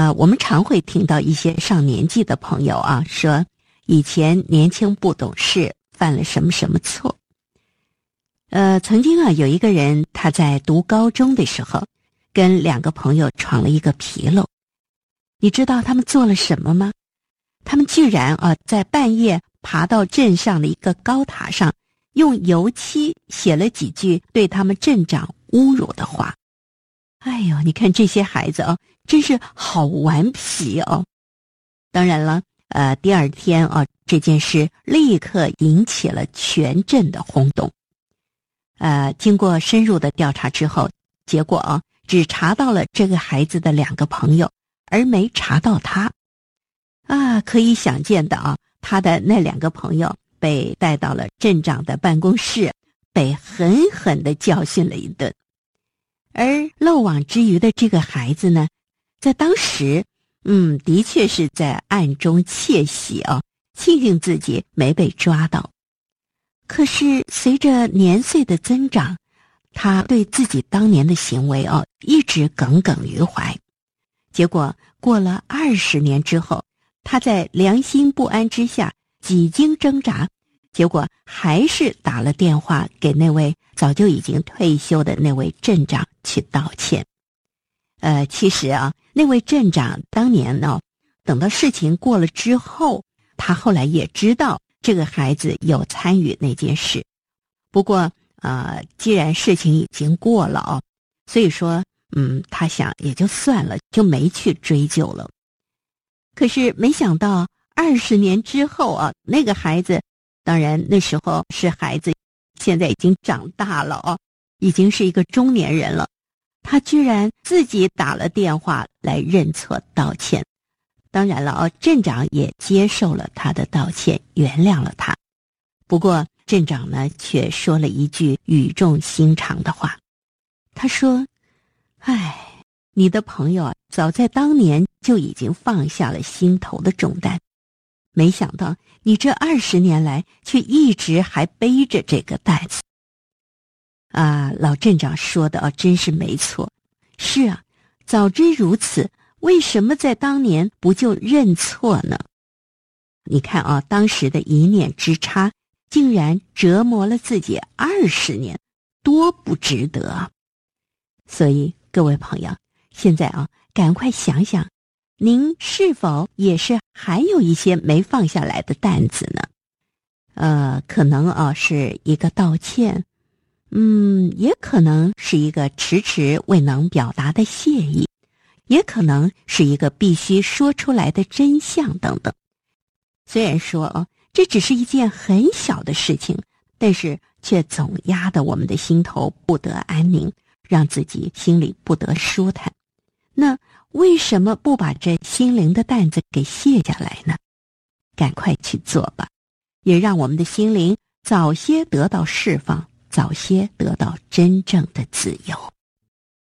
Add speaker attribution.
Speaker 1: 我们常会听到一些上年纪的朋友啊说，以前年轻不懂事，犯了什么什么错。曾经啊，有一个人他在读高中的时候，跟2个朋友闯了一个纰漏。你知道他们做了什么吗？他们居然在半夜爬到镇上的一个高塔上，用油漆写了几句对他们镇长侮辱的话。哎呦，你看这些孩子真是好顽皮哦。当然了，第二天这件事立刻引起了全镇的轰动。经过深入的调查之后，结果只查到了这个孩子的2个朋友，而没查到他。可以想见的他的那2个朋友被带到了镇长的办公室，被狠狠地教训了一顿。而漏网之鱼的这个孩子呢，在当时的确是在暗中窃喜庆幸自己没被抓到。可是随着年岁的增长，他对自己当年的行为一直耿耿于怀。结果过了20年之后，他在良心不安之下几经挣扎，结果还是打了电话给那位早就已经退休的那位镇长去道歉。其实那位镇长当年等到事情过了之后，他后来也知道这个孩子有参与那件事。不过既然事情已经过了所以说他想也就算了，就没去追究了。可是没想到20年之后那个孩子，当然那时候是孩子，现在已经长大了已经是一个中年人了。他居然自己打了电话来认错道歉。当然了镇长也接受了他的道歉，原谅了他。不过镇长呢，却说了一句语重心长的话。他说：你的朋友早在当年就已经放下了心头的重担，没想到你这20年来却一直还背着这个担子。老镇长说的真是没错。是啊，早知如此，为什么在当年不就认错呢？你看当时的一念之差，竟然折磨了自己20年，多不值得啊！所以各位朋友，现在赶快想想，您是否也是还有一些没放下来的担子呢？可能是一个道歉，也可能是一个迟迟未能表达的谢意，也可能是一个必须说出来的真相等等。虽然说这只是一件很小的事情，但是却总压得我们的心头不得安宁，让自己心里不得舒坦。那为什么不把这心灵的担子给卸下来呢？赶快去做吧，也让我们的心灵早些得到释放，早些得到真正的自由。